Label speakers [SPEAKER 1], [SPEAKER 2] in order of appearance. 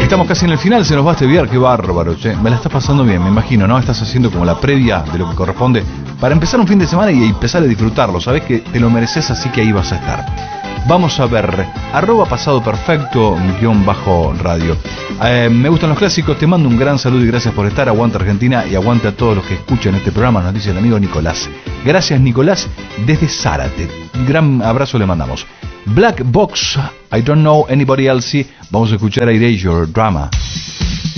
[SPEAKER 1] Estamos casi en el final, se nos va este viernes, qué bárbaro, che. Me la estás pasando bien, me imagino, ¿no? Estás haciendo como la previa de lo que corresponde para empezar un fin de semana y empezar a disfrutarlo. Sabés que te lo mereces, así que ahí vas a estar. Vamos a ver, @pasadoperfecto_radio. Me gustan los clásicos, te mando un gran saludo y gracias por estar. Aguanta Argentina y aguanta a todos los que escuchan este programa, nos dice el amigo Nicolás. Gracias, Nicolás, desde Zárate. Gran abrazo le mandamos. Black Box, I Don't Know Anybody Else. Vamos a escuchar a Erasure Drama.